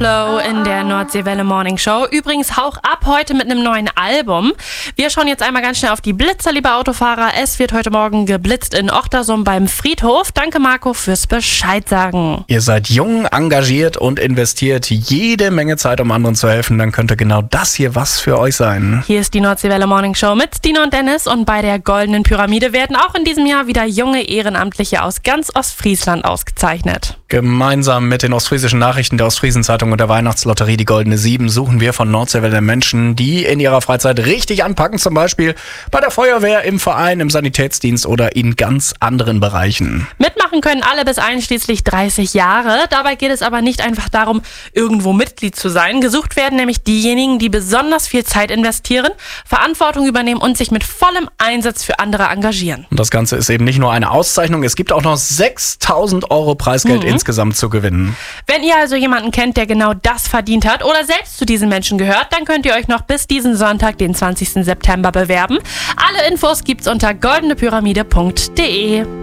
Flow in der Nordseewelle Morning Show. Übrigens Hauch ab heute mit einem neuen Album. Wir schauen jetzt einmal ganz schnell auf die Blitzer, liebe Autofahrer. Es wird heute Morgen geblitzt in Ochtersum beim Friedhof. Danke Marco fürs Bescheid sagen. Ihr seid jung, engagiert und investiert jede Menge Zeit, um anderen zu helfen. Dann könnte genau das hier was für euch sein. Hier ist die Nordseewelle Morning Show mit Stina und Dennis. Und bei der Goldenen Pyramide werden auch in diesem Jahr wieder junge Ehrenamtliche aus ganz Ostfriesland ausgezeichnet. Gemeinsam mit den Ostfriesischen Nachrichten, der Ostfriesenzeitung und der Weihnachtslotterie Die Goldene 7 suchen wir von Nordseewelle Menschen, die in ihrer Freizeit richtig anpacken, zum Beispiel bei der Feuerwehr, im Verein, im Sanitätsdienst oder in ganz anderen Bereichen. Mitmachen können alle bis einschließlich 30 Jahre. Dabei geht es aber nicht einfach darum, irgendwo Mitglied zu sein. Gesucht werden nämlich diejenigen, die besonders viel Zeit investieren, Verantwortung übernehmen und sich mit vollem Einsatz für andere engagieren. Und das Ganze ist eben nicht nur eine Auszeichnung, es gibt auch noch 6.000 Euro Preisgeld insgesamt zu gewinnen. Wenn ihr also jemanden kennt, der genau das verdient hat oder selbst zu diesen Menschen gehört, dann könnt ihr euch noch bis diesen Sonntag, den 20. September, bewerben. Alle Infos gibt's unter goldenepyramide.de.